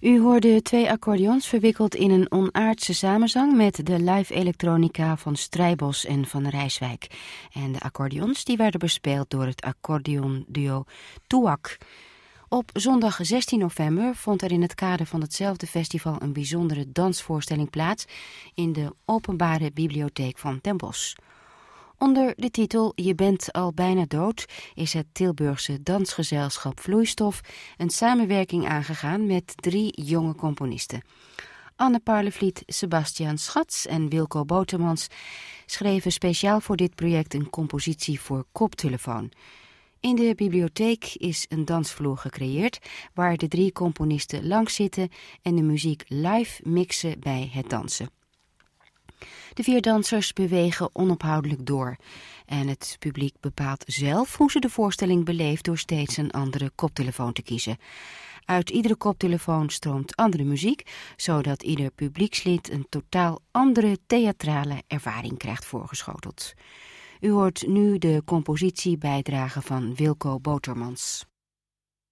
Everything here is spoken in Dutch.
U hoorde 2 accordeons verwikkeld in een onaardse samenzang met de live elektronica van Strijbos en van Rijswijk. En de accordeons die werden bespeeld door het accordeonduo Touak. Op zondag 16 november vond er in het kader van hetzelfde festival een bijzondere dansvoorstelling plaats in de Openbare Bibliotheek van Den Bosch. Onder de titel Je bent al bijna dood is het Tilburgse dansgezelschap Vloeistof een samenwerking aangegaan met 3 jonge componisten. Anne Parlevliet, Sebastiaan Schatz en Wilco Botermans schreven speciaal voor dit project een compositie voor koptelefoon. In de bibliotheek is een dansvloer gecreëerd waar de 3 componisten langs zitten en de muziek live mixen bij het dansen. De 4 dansers bewegen onophoudelijk door en het publiek bepaalt zelf hoe ze de voorstelling beleeft door steeds een andere koptelefoon te kiezen. Uit iedere koptelefoon stroomt andere muziek, zodat ieder publiekslid een totaal andere theatrale ervaring krijgt voorgeschoteld. U hoort nu de compositiebijdrage van Wilco Botermans.